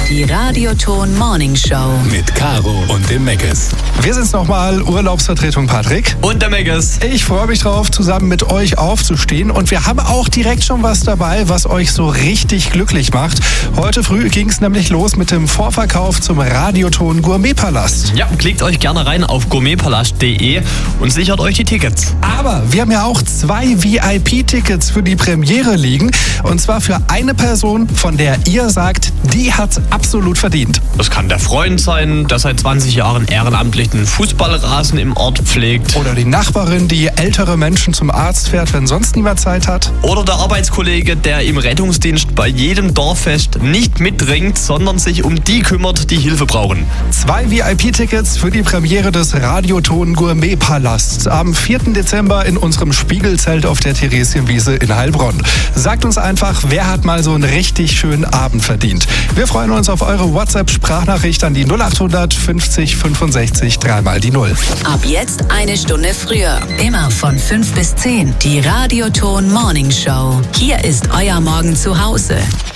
Die Radioton Morning Show. Mit Caro und dem Megges. Wir sind's nochmal, Urlaubsvertretung Patrick. Und der Megges. Ich freue mich drauf, zusammen mit euch aufzustehen. Und wir haben auch direkt schon was dabei, was euch so richtig glücklich macht. Heute früh ging's nämlich los mit dem Vorverkauf zum Radioton Gourmetpalast. Ja, klickt euch gerne rein auf gourmetpalast.de und sichert euch die Tickets. Aber wir haben ja auch 2 VIP-Tickets für die Premiere liegen. Und zwar für eine Person, von der ihr sagt, die hat's absolut verdient. Das kann der Freund sein, der seit 20 Jahren ehrenamtlich den Fußballrasen im Ort pflegt. Oder die Nachbarin, die ältere Menschen zum Arzt fährt, wenn sonst niemand Zeit hat. Oder der Arbeitskollege, der im Rettungsdienst bei jedem Dorffest nicht mitringt, sondern sich um die kümmert, die Hilfe brauchen. 2 VIP-Tickets für die Premiere des Radioton Gourmetpalast am 4. Dezember in unserem Spiegelzelt auf der Theresienwiese in Heilbronn. Sagt uns einfach, wer hat mal so einen richtig schönen Abend verdient. Wir freuen uns auf eure WhatsApp-Sprachnachricht an die 0800 50 65 3 die 0. Ab jetzt eine Stunde früher. Immer von 5 bis 10. Die Radioton Morning Show. Hier ist euer Morgen zu Hause.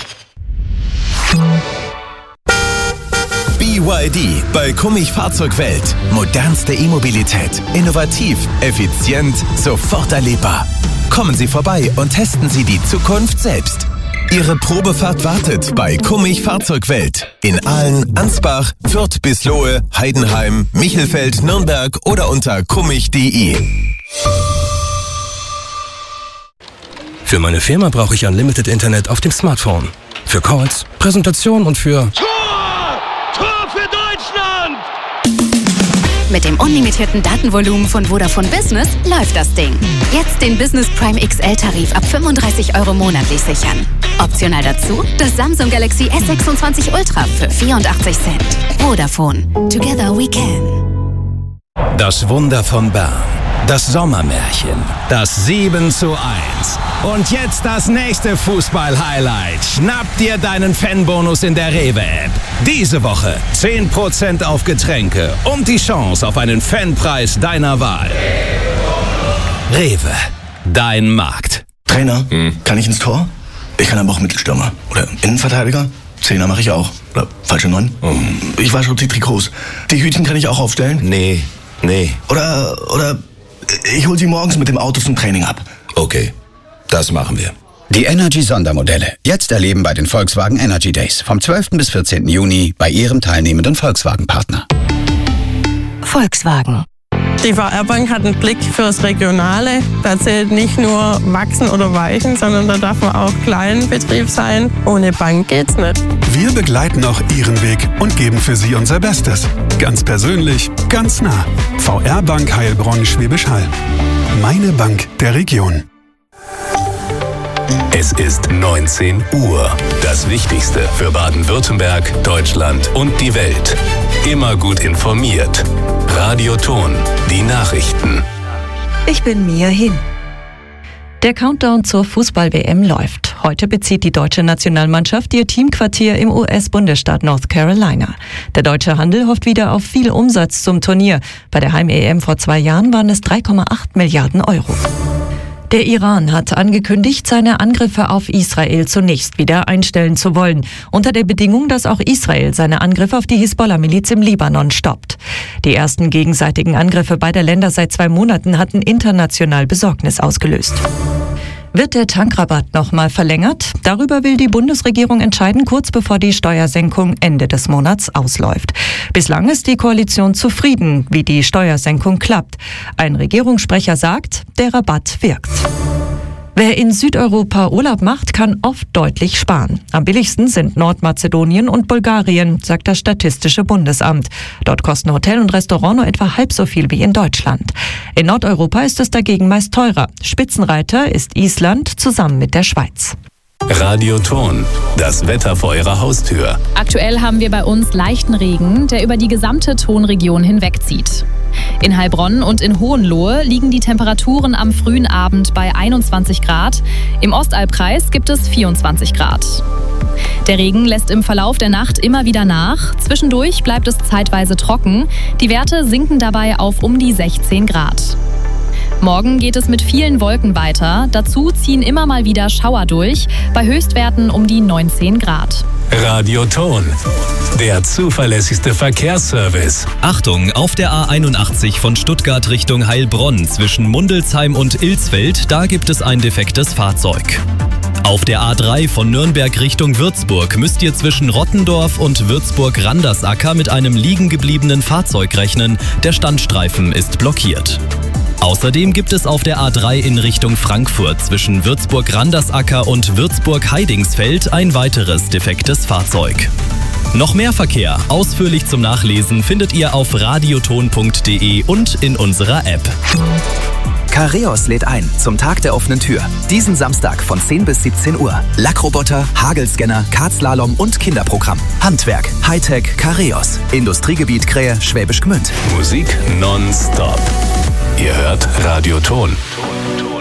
BYD bei Kummich Fahrzeugwelt. Modernste E-Mobilität. Innovativ, effizient, sofort erlebbar. Kommen Sie vorbei und testen Sie die Zukunft selbst. Ihre Probefahrt wartet bei Kummich Fahrzeugwelt. In Aalen, Ansbach, Fürth bis Lohe, Heidenheim, Michelfeld, Nürnberg oder unter kummich.de. Für meine Firma brauche ich Unlimited Internet auf dem Smartphone. Für Calls, Präsentation und für... Tor für Deutschland! Mit dem unlimitierten Datenvolumen von Vodafone Business läuft das Ding. Jetzt den Business Prime XL-Tarif ab 35 € monatlich sichern. Optional dazu das Samsung Galaxy S26 Ultra für 84 Cent. Vodafone. Together we can. Das Wunder von Bern. Das Sommermärchen. Das 7:1. Und jetzt das nächste Fußball-Highlight. Schnapp dir deinen Fanbonus in der Rewe-App. Diese Woche 10% auf Getränke und die Chance auf einen Fanpreis deiner Wahl. Rewe. Dein Markt. Trainer, kann ich ins Tor? Ich kann aber auch Mittelstürmer. Oder Innenverteidiger? Zehner mache ich auch. Oder falsche 9? Ich wasche auch die Trikots. Die Hütchen kann ich auch aufstellen? Nee. Oder ich hol sie morgens mit dem Auto zum Training ab. Okay, das machen wir. Die Energy-Sondermodelle. Jetzt erleben bei den Volkswagen Energy Days. Vom 12. bis 14. Juni bei Ihrem teilnehmenden Volkswagen-Partner. Volkswagen. Die VR-Bank hat einen Blick fürs Regionale. Da zählt nicht nur Wachsen oder Weichen, sondern da darf man auch Kleinbetrieb sein. Ohne Bank geht's nicht. Wir begleiten auch Ihren Weg und geben für Sie unser Bestes. Ganz persönlich, ganz nah. VR-Bank Heilbronn-Schwäbisch Hall. Meine Bank der Region. Es ist 19 Uhr. Das Wichtigste für Baden-Württemberg, Deutschland und die Welt. Immer gut informiert. Radioton, die Nachrichten. Ich bin Mia Hin. Der Countdown zur Fußball-WM läuft. Heute bezieht die deutsche Nationalmannschaft ihr Teamquartier im US-Bundesstaat North Carolina. Der deutsche Handel hofft wieder auf viel Umsatz zum Turnier. Bei der Heim-EM vor 2 Jahren waren es 3,8 Milliarden Euro. Der Iran hat angekündigt, seine Angriffe auf Israel zunächst wieder einstellen zu wollen, unter der Bedingung, dass auch Israel seine Angriffe auf die Hisbollah-Miliz im Libanon stoppt. Die ersten gegenseitigen Angriffe beider Länder seit 2 Monaten hatten international Besorgnis ausgelöst. Wird der Tankrabatt nochmal verlängert? Darüber will die Bundesregierung entscheiden, kurz bevor die Steuersenkung Ende des Monats ausläuft. Bislang ist die Koalition zufrieden, wie die Steuersenkung klappt. Ein Regierungssprecher sagt, der Rabatt wirkt. Wer in Südeuropa Urlaub macht, kann oft deutlich sparen. Am billigsten sind Nordmazedonien und Bulgarien, sagt das Statistische Bundesamt. Dort kosten Hotel und Restaurant nur etwa halb so viel wie in Deutschland. In Nordeuropa ist es dagegen meist teurer. Spitzenreiter ist Island zusammen mit der Schweiz. Radioton, das Wetter vor Ihrer Haustür. Aktuell haben wir bei uns leichten Regen, der über die gesamte Tonregion hinwegzieht. In Heilbronn und in Hohenlohe liegen die Temperaturen am frühen Abend bei 21 Grad. Im Ostalbkreis gibt es 24 Grad. Der Regen lässt im Verlauf der Nacht immer wieder nach. Zwischendurch bleibt es zeitweise trocken. Die Werte sinken dabei auf um die 16 Grad. Morgen geht es mit vielen Wolken weiter. Dazu ziehen immer mal wieder Schauer durch, bei Höchstwerten um die 19 Grad. Radioton, der zuverlässigste Verkehrsservice. Achtung, auf der A81 von Stuttgart Richtung Heilbronn zwischen Mundelsheim und Ilsfeld, da gibt es ein defektes Fahrzeug. Auf der A3 von Nürnberg Richtung Würzburg müsst ihr zwischen Rottendorf und Würzburg-Randersacker mit einem liegen gebliebenen Fahrzeug rechnen. Der Standstreifen ist blockiert. Außerdem gibt es auf der A3 in Richtung Frankfurt zwischen Würzburg-Randersacker und Würzburg-Heidingsfeld ein weiteres defektes Fahrzeug. Noch mehr Verkehr, ausführlich zum Nachlesen, findet ihr auf radioton.de und in unserer App. Carreos lädt ein zum Tag der offenen Tür. Diesen Samstag von 10 bis 17 Uhr. Lackroboter, Hagelscanner, Kartslalom und Kinderprogramm. Handwerk, Hightech, Carreos. Industriegebiet Krähe, Schwäbisch Gmünd. Musik nonstop. Ihr hört Radioton.